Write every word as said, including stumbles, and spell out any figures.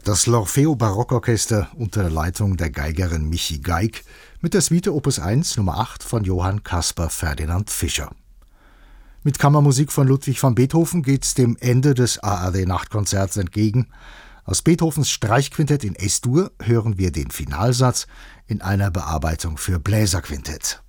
Das L'Orfeo Barockorchester unter der Leitung der Geigerin Michi Geig mit der Suite Opus eins Nummer acht von Johann Caspar Ferdinand Fischer. Mit Kammermusik von Ludwig van Beethoven geht's dem Ende des A R D-Nachtkonzerts entgegen. Aus Beethovens Streichquintett in Es-Dur hören wir den Finalsatz in einer Bearbeitung für Bläserquintett.